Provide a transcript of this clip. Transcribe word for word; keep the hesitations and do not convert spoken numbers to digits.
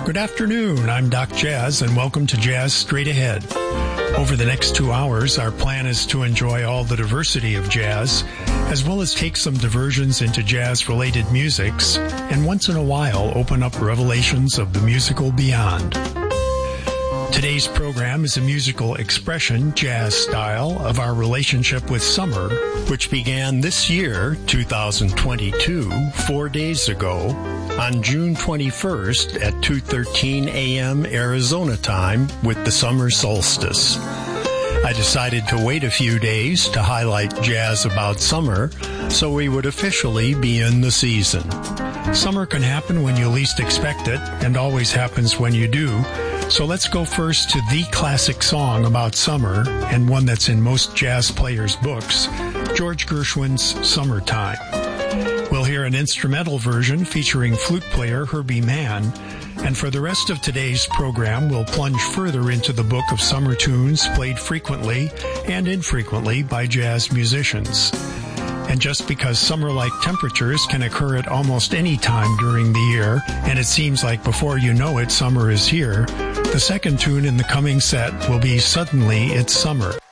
Good afternoon, I'm Doc Jazz, and welcome to Jazz Straight Ahead. Over the next two hours, our plan is to enjoy all the diversity of jazz, as well as take some diversions into jazz-related musics, and once in a while open up revelations of the musical beyond. Today's program is a musical expression, jazz style, of our relationship with summer, which began this year, two thousand twenty-two, four days ago, on June twenty-first at two thirteen a.m. Arizona time with the summer solstice. I decided to wait a few days to highlight jazz about summer so we would officially be in the season. Summer can happen when you least expect it and always happens when you do. So let's go first to the classic song about summer and one that's in most jazz players' books, George Gershwin's Summertime. We'll hear an instrumental version featuring flute player Herbie Mann, and for the rest of today's program, we'll plunge further into the book of summer tunes played frequently and infrequently by jazz musicians. And just because summer-like temperatures can occur at almost any time during the year, and it seems like before you know it, summer is here, the second tune in the coming set will be Suddenly It's Summer.